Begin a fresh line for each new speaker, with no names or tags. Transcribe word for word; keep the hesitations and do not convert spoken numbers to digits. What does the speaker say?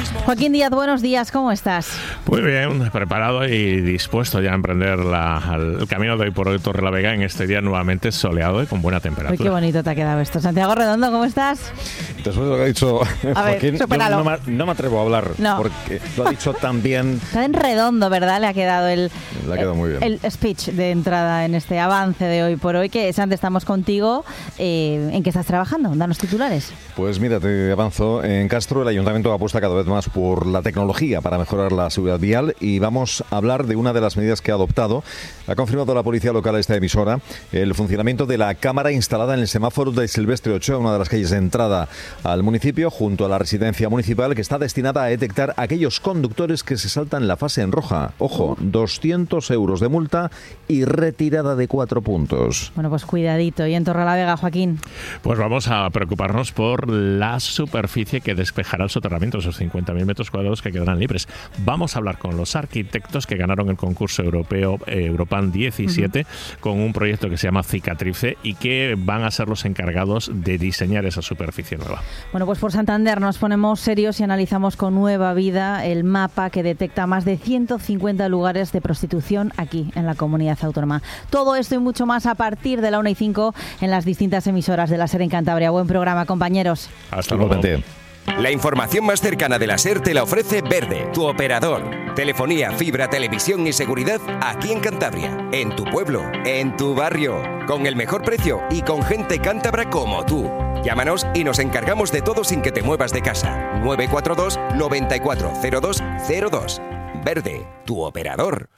Joaquín Díaz, buenos días, ¿cómo estás?
Muy bien, preparado y dispuesto ya a emprender la, el camino de hoy por hoy Torrelavega en este día nuevamente soleado y con buena temperatura.
Uy, qué bonito te ha quedado esto. Santiago Redondo, ¿cómo estás?
Después de lo que ha dicho
a
Joaquín,
ver,
yo no, me, no me atrevo a hablar
no.
porque lo ha dicho tan bien.
Está en redondo, ¿verdad? Le ha quedado el,
Le ha quedado muy bien.
el speech de entrada en este avance de hoy por hoy. Que Santi, estamos contigo. Eh, ¿En qué estás trabajando? Danos titulares.
Pues mira, te avanzo. En Castro el Ayuntamiento apuesta cada vez más por la tecnología para mejorar la seguridad vial y vamos a hablar de una de las medidas que ha adoptado. Ha confirmado la policía local esta emisora el funcionamiento de la cámara instalada en el semáforo de Silvestre Ochoa, una de las calles de entrada al municipio, junto a la residencia municipal, que está destinada a detectar a aquellos conductores que se saltan la fase en roja. Ojo, doscientos euros de multa y retirada de cuatro puntos.
Bueno, pues cuidadito. ¿Y en Torrelavega, Joaquín?
Pues vamos a preocuparnos por la superficie que despejará el soterramiento, esos cincuenta mil metros cuadrados que quedarán libres. Vamos a hablar con los arquitectos que ganaron el concurso europeo eh, Europan diecisiete uh-huh. con un proyecto que se llama Cicatrice y que van a ser los encargados de diseñar esa superficie nueva.
Bueno, pues por Santander nos ponemos serios y analizamos con Nueva Vida el mapa que detecta más de ciento cincuenta lugares de prostitución aquí en la comunidad autónoma. Todo esto y mucho más a partir de la una y cinco en las distintas emisoras de la SER en Cantabria. Buen programa, compañeros.
Hasta luego.
La información más cercana de la SER te la ofrece Verde, tu operador. Telefonía, fibra, televisión y seguridad aquí en Cantabria, en tu pueblo, en tu barrio, con el mejor precio y con gente cántabra como tú. Llámanos y nos encargamos de todo sin que te muevas de casa. nueve cuatro dos, noventa y cuatro, cero dos cero dos. Verde, tu operador.